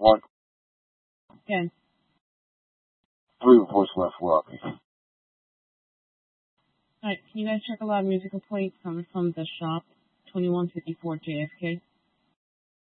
1. Okay. 3 reports left. Where are they? Alright, can you guys check a lot of musical plates coming from the shop, 2154 JFK?